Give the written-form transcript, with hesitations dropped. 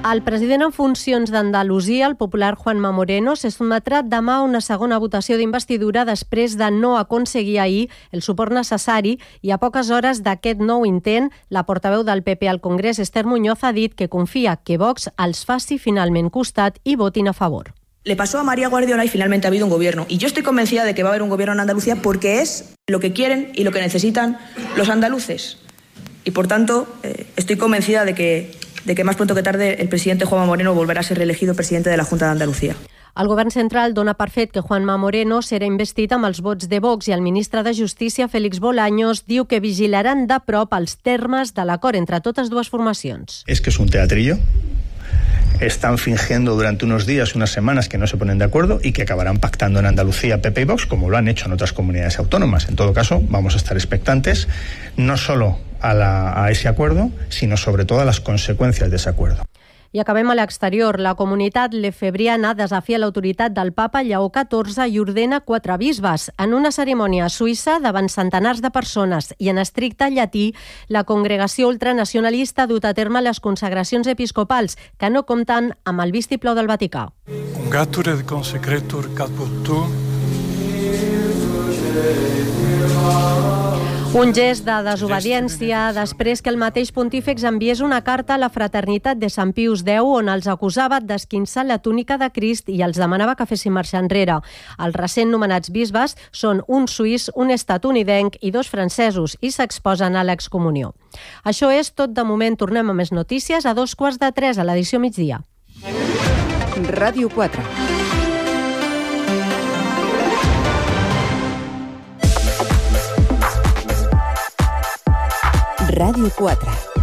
El president en funcions d'Andalusia, el popular Juanma Moreno, se sotmetrà demà a una segona votació d'investidura després de no aconseguir ahir el suport necessari i a poques hores d'aquest nou intent, la portaveu del PP al Congrés, Esther Muñoz, ha dit que confia que Vox els faci finalment costat i votin a favor. Le pasó a María Guardiola y finalmente ha habido un gobierno. Y yo estoy convencida de que va a haber un gobierno en Andalucía porque es lo que quieren y lo que necesitan los andaluces. Y por tanto, estoy convencida de que más pronto que tarde el presidente Juanma Moreno volverá a ser reelegido presidente de la Junta de Andalucía. El govern central dona per fet que Juanma Moreno serà investit amb els vots de Vox i el ministre de Justícia, Félix Bolaños, diu que vigilaran de prop els termes de l'acord entre totes dues formacions. Es que es un teatrillo. Están fingiendo durante unos días, unas semanas que no se ponen de acuerdo y que acabarán pactando en Andalucía PP y Vox, como lo han hecho en otras comunidades autónomas. En todo caso, vamos a estar expectantes no solo a ese acuerdo, sino sobre todo a las consecuencias de ese acuerdo. I acabem a l'exterior. La comunitat lefebriana desafia l'autoritat del papa Lleó XIV i ordena 4 bisbes. En una cerimònia a Suïssa, davant centenars de persones i en estricte llatí, la congregació ultranacionalista ha dut a terme les consagracions episcopals, que no compten amb el vistiplau del Vaticà. Congatur et consecretur caput tu. Un gest de desobediència després que el mateix pontífex enviés una carta a la fraternitat de Sant Pius X on els acusava d'esquinçar la túnica de Crist i els demanava que fessin marxa enrere. Els recent nomenats bisbes són un suís, un estatunidenc i 2 francesos i s'exposen a l'excomunió. Això és tot de moment. Tornem a més notícies a 2:15 a l'edició migdia. Ràdio 4. Ràdio 4.